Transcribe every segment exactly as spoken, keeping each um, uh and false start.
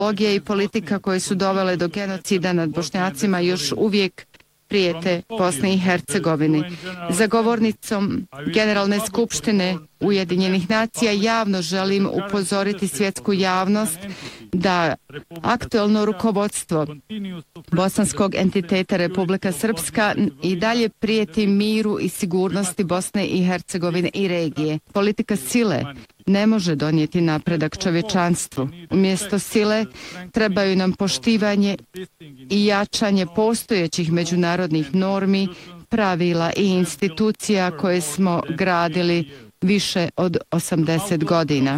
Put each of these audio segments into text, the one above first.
ideologija i politika koje su dovele do genocida nad Bošnjacima još uvijek prijete Bosni i Hercegovini. Za govornicom Generalne skupštine Ujedinjenih nacija javno želim upozoriti svjetsku javnost da aktuelno rukovodstvo bosanskog entiteta Republika Srpska i dalje prijeti miru i sigurnosti Bosne i Hercegovine i regije. Politika sile ne može donijeti napredak čovječanstvu. Umjesto sile trebaju nam poštivanje i jačanje postojećih međunarodnih normi, pravila i institucija koje smo gradili više od osamdeset godina.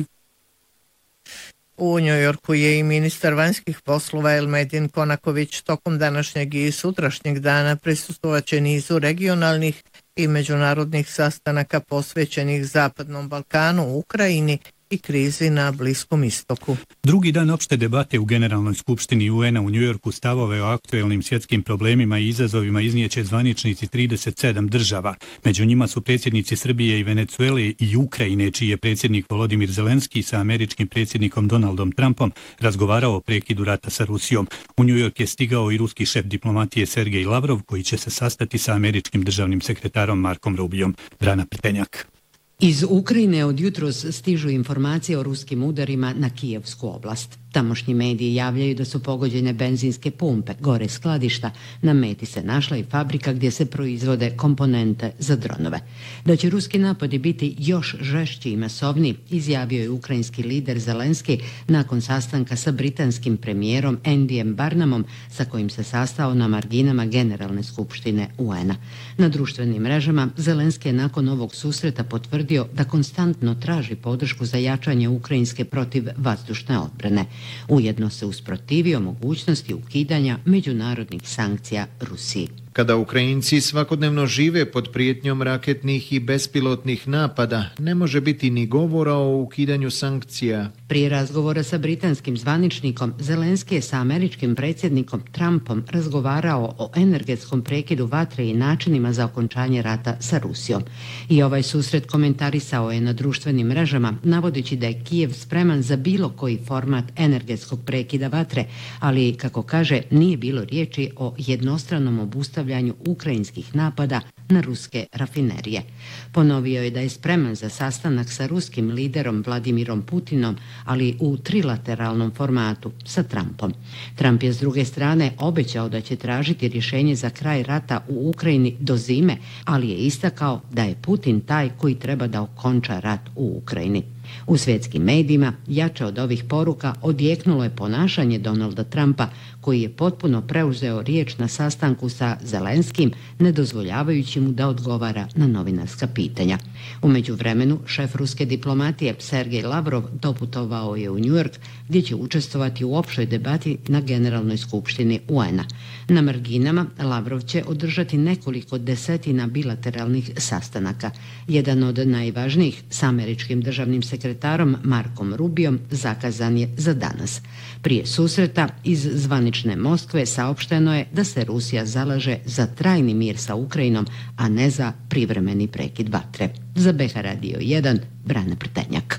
U Njujorku je i ministar vanjskih poslova Elmedin Konaković tokom današnjeg i sutrašnjeg dana prisustvovaće nizu regionalnih i međunarodnih sastanaka posvećenih Zapadnom Balkanu, Ukrajini i krizi na Bliskom istoku. Drugi dan opšte debate u Generalnoj skupštini U N-a u Njujorku stavove o aktuelnim svjetskim problemima i izazovima iznijeće zvaničnici trideset sedam država. Među njima su predsjednici Srbije i Venecuele i Ukrajine, čiji je predsjednik Volodimir Zelenski sa američkim predsjednikom Donaldom Trumpom razgovarao o prekidu rata sa Rusijom. U Njujork je stigao i ruski šef diplomatije Sergej Lavrov, koji će se sastati sa američkim državnim sekretarom Markom Rubijom. Brana Prtenjak. Iz Ukrajine od jutros stižu informacije o ruskim udarima na Kijevsku oblast. Tamošnji mediji javljaju da su pogođene benzinske pumpe, gore skladišta, na meti se našla i fabrika gdje se proizvode komponente za dronove. Da će ruski napadi biti još žešći i masovniji, izjavio je ukrajinski lider Zelenski nakon sastanka sa britanskim premijerom Andyjem Barnumom, sa kojim se sastao na marginama Generalne skupštine U N-a. Na društvenim mrežama Zelenski je nakon ovog susreta potvrdio da konstantno traži podršku za jačanje ukrajinske protiv vazdušne odbrane. Ujedno se usprotivio mogućnosti ukidanja međunarodnih sankcija Rusiji. Kada Ukrajinci svakodnevno žive pod prijetnjom raketnih i bespilotnih napada, ne može biti ni govora o ukidanju sankcija. Prije razgovora sa britanskim zvaničnikom, Zelenski je sa američkim predsjednikom Trumpom razgovarao o energetskom prekidu vatre i načinima za okončanje rata sa Rusijom. I ovaj susret komentarisao je na društvenim mrežama, navodeći da je Kijev spreman za bilo koji format energetskog prekida vatre, ali, kako kaže, nije bilo riječi o jednostranom obustavljanju ukrajinskih napada na ruske rafinerije. Ponovio je da je spreman za sastanak sa ruskim liderom Vladimirom Putinom, ali u trilateralnom formatu sa Trumpom. Trump je s druge strane obećao da će tražiti rješenje za kraj rata u Ukrajini do zime, ali je istakao da je Putin taj koji treba da okonča rat u Ukrajini. U svjetskim medijima jače od ovih poruka odjeknulo je ponašanje Donalda Trumpa, koji je potpuno preuzeo riječ na sastanku sa Zelenskim, ne dozvoljavajući mu da odgovara na novinarska pitanja. U međuvremenu, šef ruske diplomatije Sergej Lavrov doputovao je u New York, gdje će učestvovati u opštoj debati na Generalnoj skupštini U N-a. Na marginama Lavrov će održati nekoliko desetina bilateralnih sastanaka. Jedan od najvažnijih s američkim državnim sekretarom Markom Rubijom zakazan je za danas. Prije susreta iz zvanične Moskve saopšteno je da se Rusija zalaže za trajni mir sa Ukrajinom, a ne za privremeni prekid vatre. Za B H Radio jedan, Brana Prtenjak.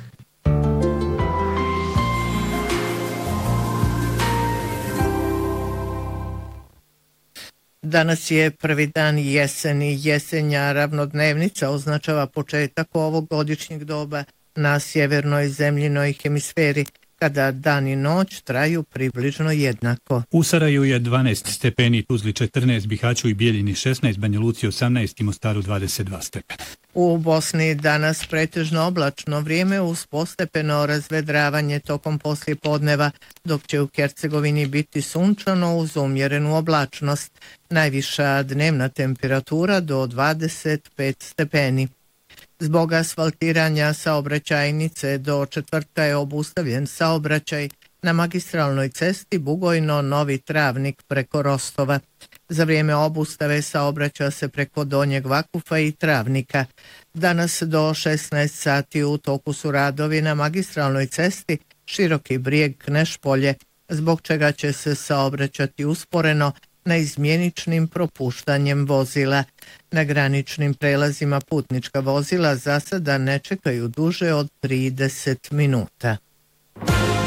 Danas je prvi dan jeseni. Jesenja ravnodnevnica označava početak ovog godišnjeg doba na sjevernoj zemljinoj hemisferi, kada dan i noć traju približno jednako. U Saraju je dvanaest stepeni, Tuzli četrnaest, Bihaću i Bijeljini šesnaest, Banja Luci osamnaest i Mostaru dvadeset dva stepena. U Bosni danas pretežno oblačno vrijeme uz postepeno razvedravanje tokom poslijepodneva, dok će u Hercegovini biti sunčano uz umjerenu oblačnost. Najviša dnevna temperatura do dvadeset pet stepeni. Zbog asfaltiranja saobraćajnice do četvrtka je obustavljen saobraćaj na magistralnoj cesti Bugojno-Novi Travnik preko Rostova. Za vrijeme obustave saobraća se preko Donjeg Vakufa i Travnika. Danas do šesnaest sati u toku su radovi na magistralnoj cesti Široki Brijeg-Knešpolje, zbog čega će se saobraćati usporeno na izmjeničnim propuštanjem vozila. Na graničnim prelazima putnička vozila za sada ne čekaju duže od trideset minuta.